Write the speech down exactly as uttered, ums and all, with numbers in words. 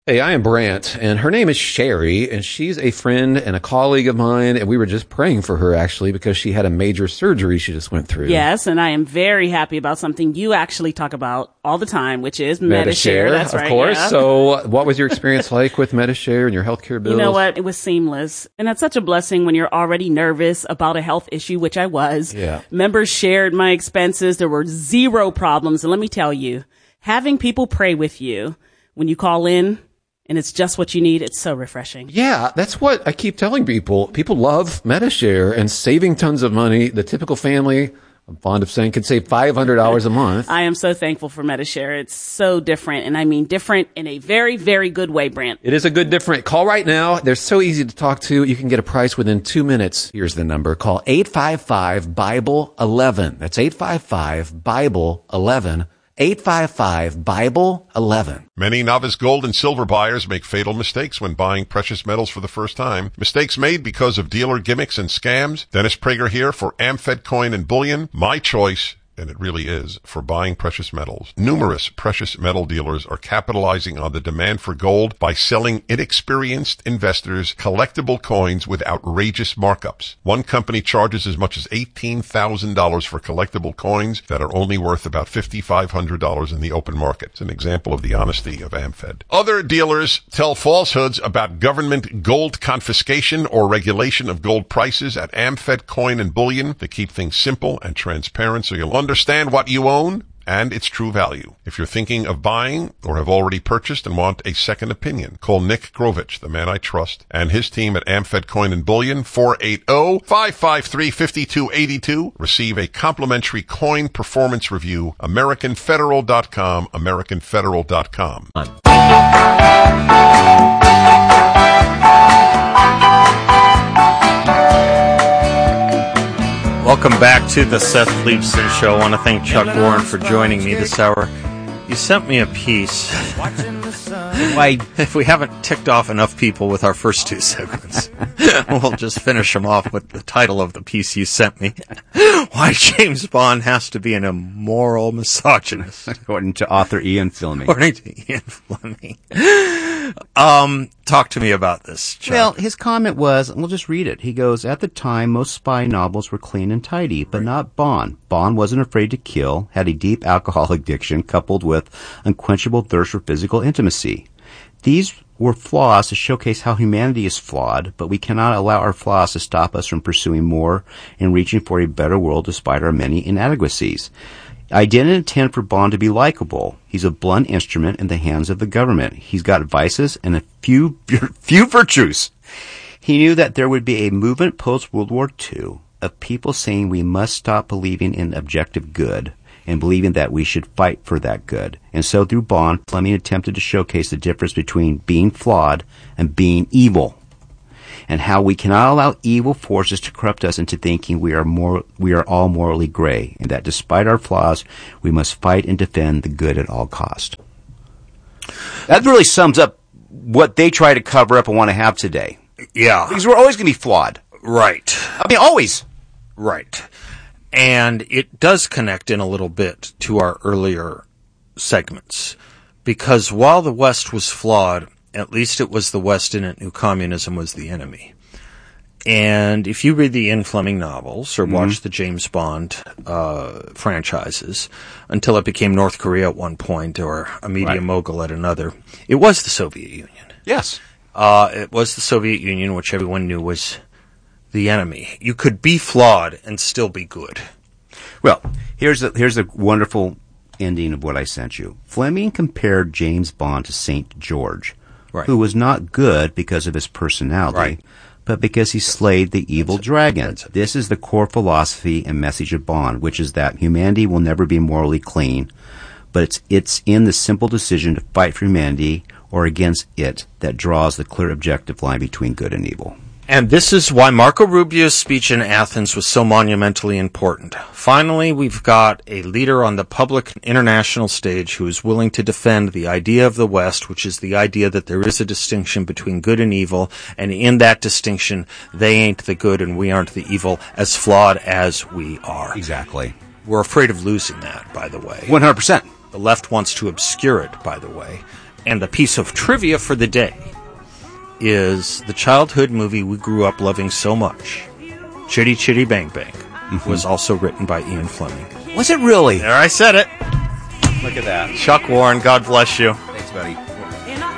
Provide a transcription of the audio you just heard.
Hey, I am Brant, and her name is Sherry, and she's a friend and a colleague of mine, and we were just praying for her, actually, because she had a major surgery she just went through. Yes, and I am very happy about something you actually talk about all the time, which is Medi-Share. Medi-Share, That's of right, course. yeah. So what was your experience like with Medi-Share and your healthcare bills? You know what? It was seamless. And that's such a blessing when you're already nervous about a health issue, which I was. Yeah. Members shared my expenses. There were zero problems. And let me tell you, having people pray with you when you call in, and it's just what you need. It's so refreshing. Yeah, that's what I keep telling people. People love Medi-Share and saving tons of money. The typical family, I'm fond of saying, could save five hundred dollars a month. I am so thankful for Medi-Share. It's so different. And I mean different in a very, very good way, Brant. It is a good different. Call right now. They're so easy to talk to. You can get a price within two minutes. Here's the number. Call eight five five, Bible eleven. That's eight five five, Bible eleven. eight five five, Bible eleven. Many novice gold and silver buyers make fatal mistakes when buying precious metals for the first time. Mistakes made because of dealer gimmicks and scams. Dennis Prager here for Amfed Coin and Bullion. My choice, and it really is, for buying precious metals. Numerous precious metal dealers are capitalizing on the demand for gold by selling inexperienced investors collectible coins with outrageous markups. One company charges as much as eighteen thousand dollars for collectible coins that are only worth about five thousand five hundred dollars in the open market. It's an example of the honesty of Amfed. Other dealers tell falsehoods about government gold confiscation or regulation of gold prices at Amfed Coin and Bullion. They keep things simple and transparent so you'll understand what you own and its true value. If you're thinking of buying or have already purchased and want a second opinion, call Nick Grovich, the man I trust, and his team at Amfed Coin and Bullion, four eight zero, five five three, five two eight two. Receive a complimentary coin performance review. American Federal dot com, American Federal dot com. Welcome back to the Seth Leibson Show. I want to thank Chuck Warren for joining me this hour. You sent me a piece. Why, if we haven't ticked off enough people with our first two segments, we'll just finish them off with the title of the piece you sent me. Why James Bond Has to Be an Immoral Misogynist. According to author Ian Fleming. According to Ian Fleming. Um, talk to me about this, Chuck. Well, his comment was, and we'll just read it. He goes, at the time, most spy novels were clean and tidy, but not Bond. Bond wasn't afraid to kill, had a deep alcohol addiction coupled with unquenchable thirst for physical intimacy. These were flaws to showcase how humanity is flawed, but we cannot allow our flaws to stop us from pursuing more and reaching for a better world despite our many inadequacies. I didn't intend for Bond to be likable. He's a blunt instrument in the hands of the government. He's got vices and a few few virtues. He knew that there would be a movement post-World War Two of people saying we must stop believing in objective good and believing that we should fight for that good. And so through Bond, Fleming attempted to showcase the difference between being flawed and being evil, and how we cannot allow evil forces to corrupt us into thinking we are more, we are all morally gray, and that despite our flaws, we must fight and defend the good at all cost. That really sums up what they try to cover up and want to have today. Yeah. Because we're always going to be flawed. Right. I mean, always. Right. And it does connect in a little bit to our earlier segments. Because while the West was flawed, at least it was the West in it who communism was the enemy. And if you read the Ian Fleming novels or mm-hmm. watch the James Bond uh, franchises, until it became North Korea at one point or a media right. mogul at another, it was the Soviet Union. Yes. Uh, it was the Soviet Union, which everyone knew was the enemy. You could be flawed and still be good. Well, here's a, here's a wonderful ending of what I sent you. Fleming compared James Bond to Saint George. Right. Who was not good because of his personality, right. but because he slayed the evil That's dragon. It. This is the core philosophy and message of Bond, which is that humanity will never be morally clean, but it's, it's in the simple decision to fight for humanity or against it that draws the clear objective line between good and evil. And this is why Marco Rubio's speech in Athens was so monumentally important. Finally, we've got a leader on the public international stage who is willing to defend the idea of the West, which is the idea that there is a distinction between good and evil, and in that distinction, they ain't the good and we aren't the evil, as flawed as we are. Exactly. We're afraid of losing that, by the way. one hundred percent. The left wants to obscure it, by the way. And the piece of trivia for the day is the childhood movie we grew up loving so much, Chitty Chitty Bang Bang, mm-hmm. was also written by Ian Fleming. Was it really? There, I said it. Look at that. Chuck Warren, God bless you. Thanks, buddy.